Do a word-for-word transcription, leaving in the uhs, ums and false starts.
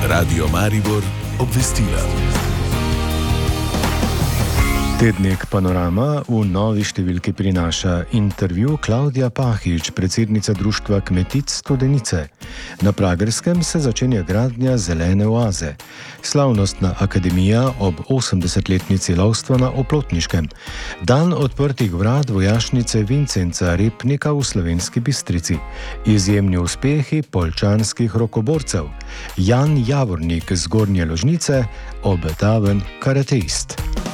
Radio Maribor obvestila. Tednik Panorama v novi številki prinaša intervju Klavdija Pahič, predsednica Društva kmetic Studenice. Na Pragerskem se začenja gradnja zelene oaze. Slavnostna akademija ob osemdesetletnici lovstva na Oplotniškem. Dan odprtih vrat vojašnice Vincenca Repnika v Slovenski Bistrici. Izjemni uspehi poljčanskih rokoborcev. Jan Javornik z Gornje Ložnice, obetaven karateist.